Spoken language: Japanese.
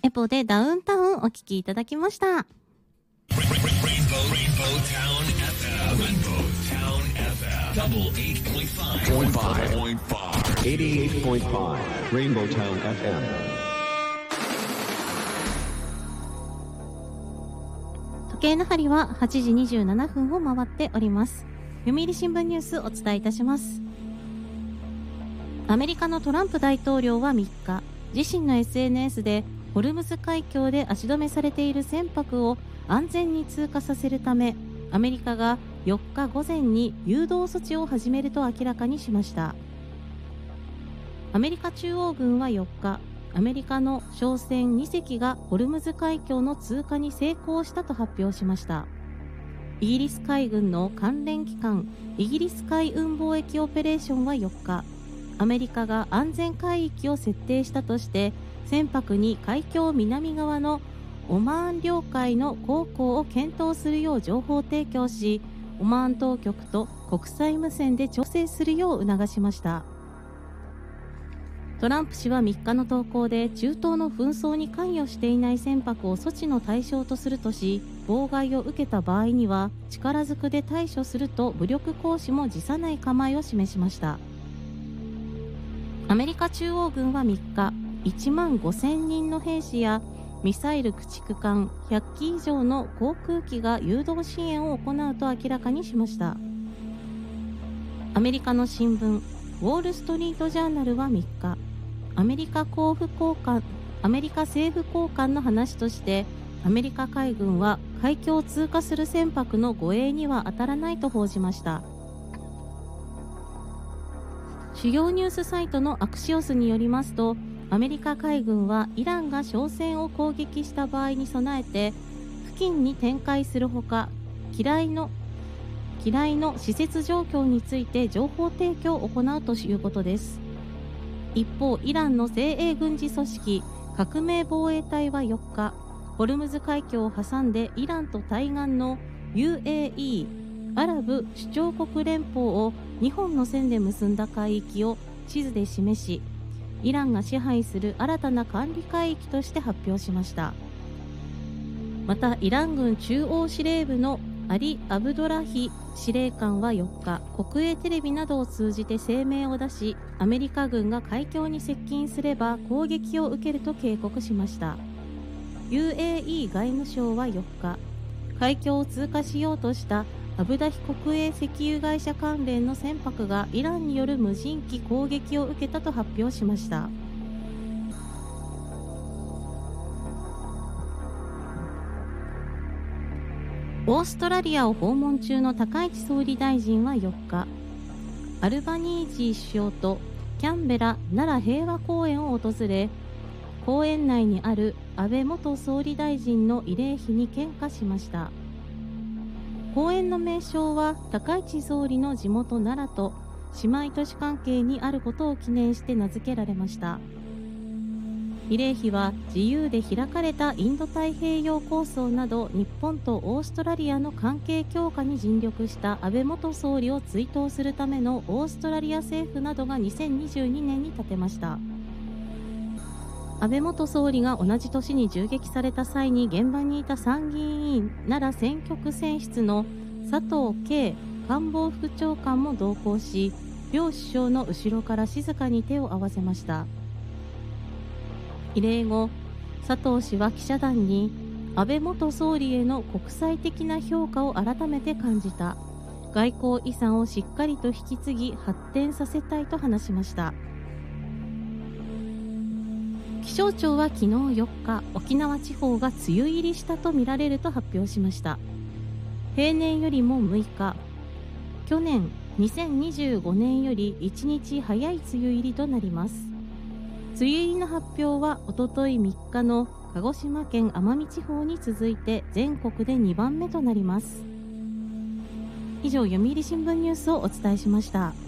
エポでダウンタウンお聞きいただきました。時計の針は8時27分を回っております。読売新聞ニュースお伝えいたします。アメリカのトランプ大統領は3日、自身の SNS でホルムズ海峡で足止めされている船舶を安全に通過させるため、アメリカが4日午前に誘導措置を始めると明らかにしました。アメリカ中央軍は4日、アメリカの商船2隻がホルムズ海峡の通過に成功したと発表しました。イギリス海軍の関連機関、イギリス海運貿易オペレーションは4日、アメリカが安全海域を設定したとして、船舶に海峡南側のオマーン領海の航行を検討するよう情報提供し、オマーン当局と国際無線で調整するよう促しました。トランプ氏は3日の投稿で、中東の紛争に関与していない船舶を措置の対象とするとし、妨害を受けた場合には力ずくで対処すると武力行使も辞さない構えを示しました。アメリカ中央軍は3日、1万5000人の兵士やミサイル駆逐艦100機以上の航空機が誘導支援を行うと明らかにしました。アメリカの新聞ウォール・ストリート・ジャーナルは3日、アメリカ政府高官の話として、アメリカ海軍は海峡を通過する船舶の護衛には当たらないと報じました。主要ニュースサイトのアクシオスによりますと、アメリカ海軍はイランが商船を攻撃した場合に備えて付近に展開するほか、機雷の施設状況について情報提供を行うということです。一方、イランの精鋭軍事組織革命防衛隊は4日、ホルムズ海峡を挟んでイランと対岸の UAE アラブ首長国連邦を2本の線で結んだ海域を地図で示し、イランが支配する新たな管理海域として発表しました。また、イラン軍中央司令部のアリ・アブドラヒ司令官は4日、国営テレビなどを通じて声明を出し、アメリカ軍が海峡に接近すれば攻撃を受けると警告しました。 UAE 外務省は4日、海峡を通過しようとしたアブダヒ国営石油会社関連の船舶がイランによる無人機攻撃を受けたと発表しました。オーストラリアを訪問中の高市総理大臣は4日、アルバニージー首相とキャンベラ奈良平和公園を訪れ、公園内にある安倍元総理大臣の慰霊碑に献花しました。公園の名称は高市総理の地元奈良と姉妹都市関係にあることを記念して名付けられました。慰霊碑は自由で開かれたインド太平洋構想など日本とオーストラリアの関係強化に尽力した安倍元総理を追悼するためのオーストラリア政府などが2022年に建てました。安倍元総理が同じ年に銃撃された際に現場にいた参議院議員奈良選挙区選出の佐藤啓官房副長官も同行し、両首相の後ろから静かに手を合わせました。慰霊後、佐藤氏は記者団に、安倍元総理への国際的な評価を改めて感じた。外交遺産をしっかりと引き継ぎ発展させたいと話しました。気象庁は昨日4日、沖縄地方が梅雨入りしたとみられると発表しました。平年よりも6日、去年2025年より1日早い梅雨入りとなります。梅雨入りの発表はおととい3日の鹿児島県奄美地方に続いて全国で2番目となります。以上、読売新聞ニュースをお伝えしました。